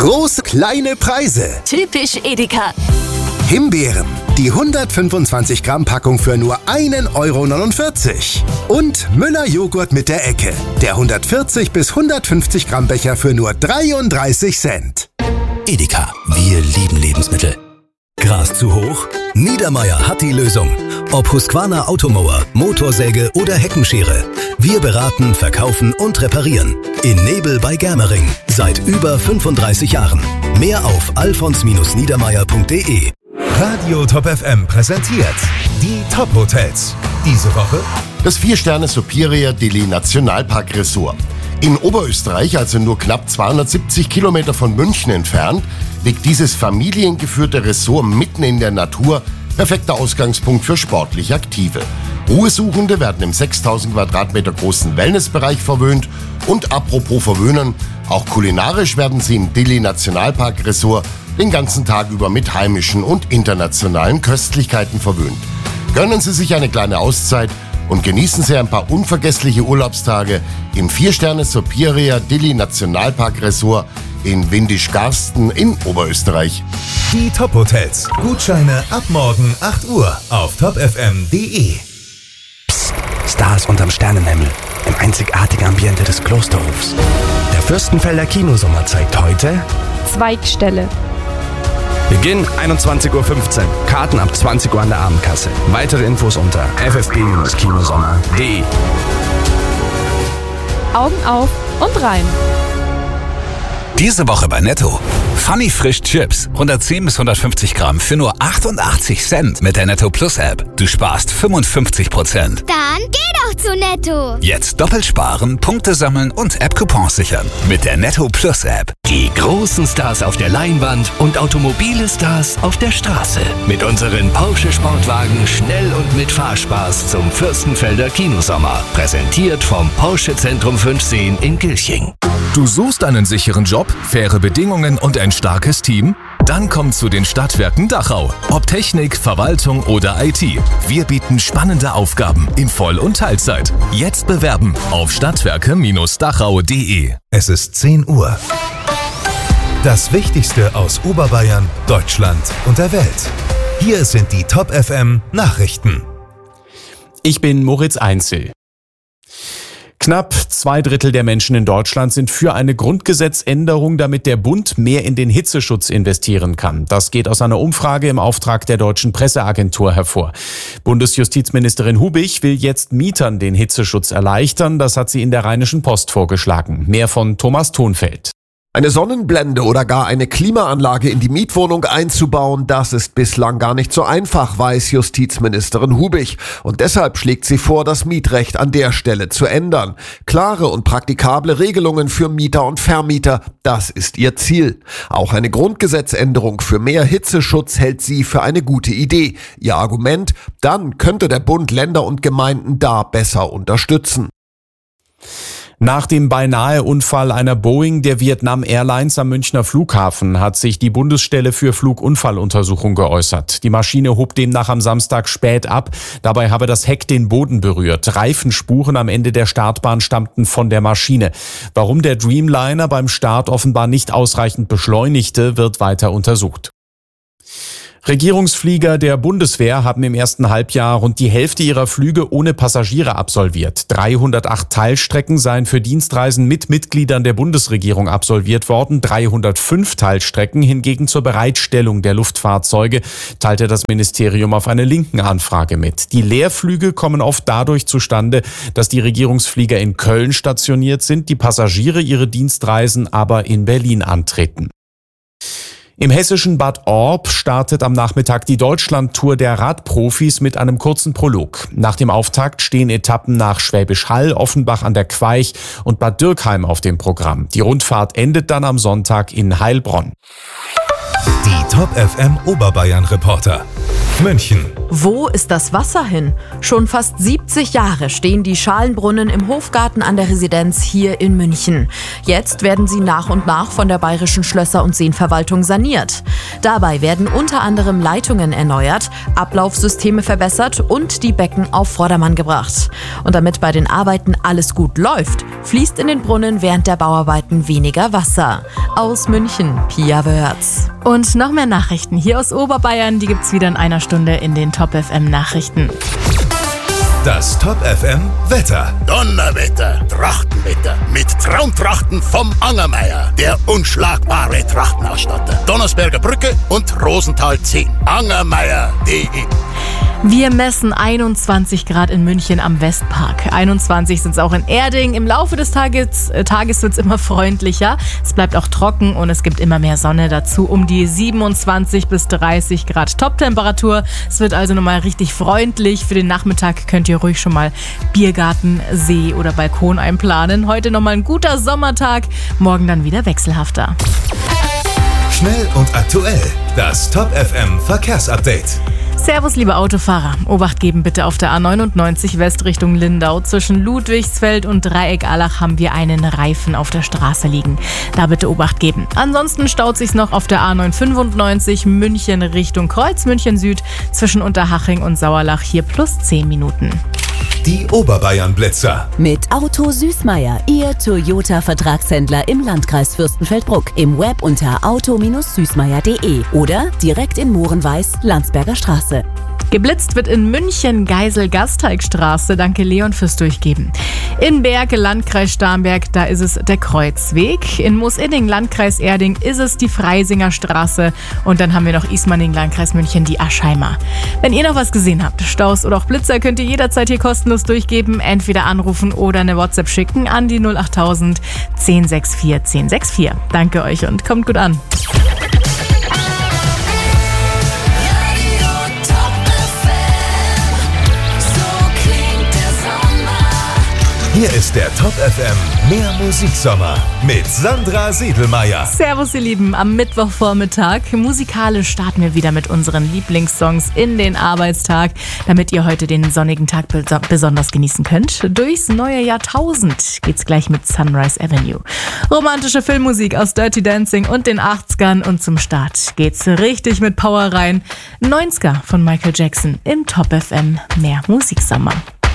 Große kleine Preise. Typisch Edeka. Himbeeren. Die 125 Gramm Packung für nur 1,49 €. Und Müller Joghurt mit der Ecke. Der 140 bis 150 Gramm Becher für nur 33 Cent. Edeka, wir lieben Lebensmittel. Gras zu hoch? Niedermaier hat die Lösung. Ob Husqvarna Automower, Motorsäge oder Heckenschere. Wir beraten, verkaufen und reparieren. In Nebel bei Germering. Seit über 35 Jahren. Mehr auf alfons-niedermaier.de. Radio Top FM präsentiert die Top Hotels. Diese Woche das 4-Sterne Superior Dili Nationalpark Resort. In Oberösterreich, also nur knapp 270 Kilometer von München entfernt, liegt dieses familiengeführte Resort mitten in der Natur. Perfekter Ausgangspunkt für sportlich Aktive. Ruhesuchende werden im 6000 Quadratmeter großen Wellnessbereich verwöhnt. Und apropos verwöhnen, auch kulinarisch werden sie im Dili Nationalpark Resort den ganzen Tag über mit heimischen und internationalen Köstlichkeiten verwöhnt. Gönnen Sie sich eine kleine Auszeit und genießen Sie ein paar unvergessliche Urlaubstage im 4-Sterne Superior Dili Nationalpark Resort in Windisch-Garsten in Oberösterreich. die Top Hotels. Gutscheine ab morgen 8 Uhr auf topfm.de. Psst, Stars unterm Sternenhimmel. Im einzigartigen Ambiente des Klosterhofs. Der Fürstenfelder Kinosommer zeigt heute Zweigstelle. Beginn 21:15 Uhr. Karten ab 20 Uhr an der Abendkasse. Weitere Infos unter ffb-kinosommer.de. Augen auf und rein. Diese Woche bei Netto. Funny Frisch Chips. 110 bis 150 Gramm für nur 88 Cent mit der Netto Plus App. Du sparst 55%. Dann geh doch zu Netto. Jetzt doppelt sparen, Punkte sammeln und App-Coupons sichern. Mit der Netto Plus App. Die großen Stars auf der Leinwand und automobile Stars auf der Straße. Mit unseren Porsche Sportwagen schnell und mit Fahrspaß zum Fürstenfelder Kinosommer. Präsentiert vom Porsche Zentrum 5 Seen in Gilching. Du suchst einen sicheren Job, faire Bedingungen und ein starkes Team? Dann komm zu den Stadtwerken Dachau. Ob Technik, Verwaltung oder IT. Wir bieten spannende Aufgaben in Voll- und Teilzeit. Jetzt bewerben auf stadtwerke-dachau.de. Es ist 10 Uhr. Das Wichtigste aus Oberbayern, Deutschland und der Welt. Hier sind die Top FM Nachrichten. Ich bin Moritz Einzel. Knapp 2/3 der Menschen in Deutschland sind für eine Grundgesetzänderung, damit der Bund mehr in den Hitzeschutz investieren kann. Das geht aus einer Umfrage im Auftrag der Deutschen Presseagentur hervor. Bundesjustizministerin Hubich will jetzt Mietern den Hitzeschutz erleichtern. Das hat sie in der Rheinischen Post vorgeschlagen. Mehr von Thomas Thonfeld. Eine Sonnenblende oder gar eine Klimaanlage in die Mietwohnung einzubauen, das ist bislang gar nicht so einfach, weiß Justizministerin Hubich. Und deshalb schlägt sie vor, das Mietrecht an der Stelle zu ändern. Klare und praktikable Regelungen für Mieter und Vermieter, das ist ihr Ziel. Auch eine Grundgesetzänderung für mehr Hitzeschutz hält sie für eine gute Idee. Ihr Argument, dann könnte der Bund Länder und Gemeinden da besser unterstützen. Nach dem Beinahe-Unfall einer Boeing der Vietnam Airlines am Münchner Flughafen hat sich die Bundesstelle für Flugunfalluntersuchung geäußert. Die Maschine hob demnach am Samstag spät ab. Dabei habe das Heck den Boden berührt. Reifenspuren am Ende der Startbahn stammten von der Maschine. Warum der Dreamliner beim Start offenbar nicht ausreichend beschleunigte, wird weiter untersucht. Regierungsflieger der Bundeswehr haben im ersten Halbjahr rund die Hälfte ihrer Flüge ohne Passagiere absolviert. 308 Teilstrecken seien für Dienstreisen mit Mitgliedern der Bundesregierung absolviert worden. 305 Teilstrecken hingegen zur Bereitstellung der Luftfahrzeuge, teilte das Ministerium auf eine linken Anfrage mit. Die Leerflüge kommen oft dadurch zustande, dass die Regierungsflieger in Köln stationiert sind, die Passagiere ihre Dienstreisen aber in Berlin antreten. Im hessischen Bad Orb startet am Nachmittag die Deutschlandtour der Radprofis mit einem kurzen Prolog. Nach dem Auftakt stehen Etappen nach Schwäbisch Hall, Offenbach an der Queich und Bad Dürkheim auf dem Programm. Die Rundfahrt endet dann am Sonntag in Heilbronn. Die Top FM Oberbayern Reporter. München. Wo ist das Wasser hin? Schon fast 70 Jahre stehen die Schalenbrunnen im Hofgarten an der Residenz hier in München. Jetzt werden sie nach und nach von der Bayerischen Schlösser- und Seenverwaltung saniert. Dabei werden unter anderem Leitungen erneuert, Ablaufsysteme verbessert und die Becken auf Vordermann gebracht. Und damit bei den Arbeiten alles gut läuft, fließt in den Brunnen während der Bauarbeiten weniger Wasser. Aus München, Pia Wörz. Und noch mehr Nachrichten hier aus Oberbayern, die gibt's wieder in einer Stunde in den Top FM Nachrichten. Das Top FM Wetter. Donnerwetter, Trachtenwetter mit Traumtrachten vom Angermeier, der unschlagbare Trachtenausstatter. Donnersberger Brücke und Rosental 10. Angermeier.de. Wir messen 21 Grad in München am Westpark. 21 sind es auch in Erding. Im Laufe des Tages wird es immer freundlicher. Es bleibt auch trocken und es gibt immer mehr Sonne dazu. Um die 27 bis 30 Grad Toptemperatur. Es wird also nochmal richtig freundlich. Für den Nachmittag könnt ihr ruhig schon mal Biergarten, See oder Balkon einplanen. Heute nochmal ein guter Sommertag. Morgen dann wieder wechselhafter. Schnell und aktuell. Das Top FM Verkehrsupdate. Servus, liebe Autofahrer. Obacht geben bitte auf der A99 West Richtung Lindau. Zwischen Ludwigsfeld und Dreieck-Allach haben wir einen Reifen auf der Straße liegen. Da bitte Obacht geben. Ansonsten staut sich's noch auf der A995 München Richtung Kreuz, München Süd. Zwischen Unterhaching und Sauerlach hier plus 10 Minuten. Die Oberbayern-Blitzer. Mit Auto Süßmeier, Ihr Toyota-Vertragshändler im Landkreis Fürstenfeldbruck. Im Web unter auto-süßmeier.de oder direkt in Mohrenweiß, Landsberger Straße. Geblitzt wird in München Geisel-Gasteigstraße. Danke Leon fürs Durchgeben. In Berge, Landkreis Starnberg, da ist es der Kreuzweg. In Moosinning, Landkreis Erding, ist es die Freisinger Straße. Und dann haben wir noch Ismaning, Landkreis München, die Aschheimer. Wenn ihr noch was gesehen habt, Staus oder auch Blitzer, könnt ihr jederzeit hier kostenlos durchgeben. Entweder anrufen oder eine WhatsApp schicken an die 08000 1064 1064. Danke euch und kommt gut an. Hier ist der Top FM Mehr Musiksommer mit Sandra Siedelmeier. Servus ihr Lieben, am Mittwochvormittag. Musikalisch starten wir wieder mit unseren Lieblingssongs in den Arbeitstag, damit ihr heute den sonnigen Tag besonders genießen könnt. Durchs neue Jahrtausend geht's gleich mit Sunrise Avenue. Romantische Filmmusik aus Dirty Dancing und den 80ern und zum Start geht's richtig mit Power rein. 90er von Michael Jackson im Top FM Mehr Musiksommer.